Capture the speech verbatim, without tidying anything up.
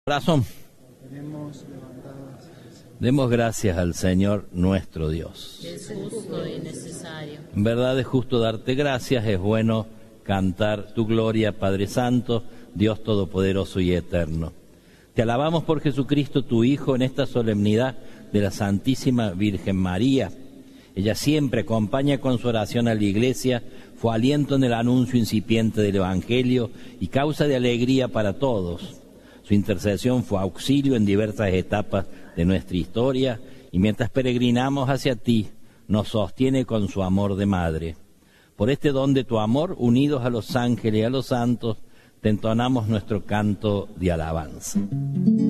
Corazón. Demos gracias al Señor nuestro Dios. Es justo y necesario. En verdad es justo darte gracias, es bueno cantar tu gloria, Padre Santo, Dios Todopoderoso y Eterno. Te alabamos por Jesucristo, tu Hijo, en esta solemnidad de la Santísima Virgen María. Ella siempre acompaña con su oración a la Iglesia, fue aliento en el anuncio incipiente del Evangelio y causa de alegría para todos. Su intercesión fue auxilio en diversas etapas de nuestra historia y mientras peregrinamos hacia ti, nos sostiene con su amor de madre. Por este don de tu amor, unidos a los ángeles y a los santos, te entonamos nuestro canto de alabanza.